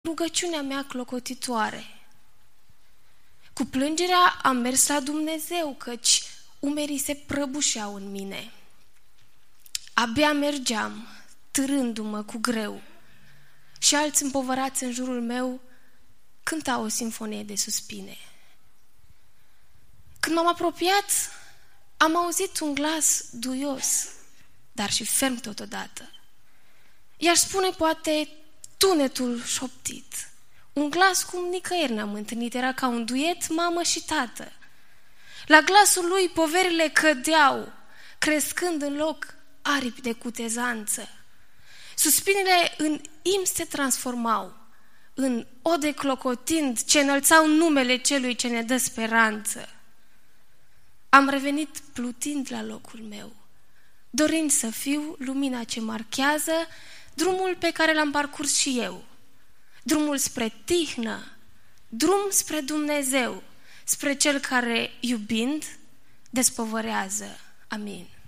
rugăciunea mea clocotitoare. Cu plângerea am mers la Dumnezeu, căci umerii se prăbușeau în mine. Abia mergeam, târându-mă cu greu, și alți împovărați în jurul meu cântau o simfonie de suspine. Când m-am apropiat, am auzit un glas duios, dar și ferm totodată. I-aș spune poate tunetul șoptit. Un glas cum nicăieri n-am întâlnit, era ca un duet mamă și tată. La glasul lui poverile cădeau, crescând în loc aripi de cutezanță. Suspinele în im se transformau, în ode clocotind ce înălțau numele celui ce ne dă speranță. Am revenit plutind la locul meu, dorind să fiu lumina ce marchează drumul pe care l-am parcurs și eu, drumul spre tihnă, drum spre Dumnezeu, spre Cel care, iubind, despovărează. Amin.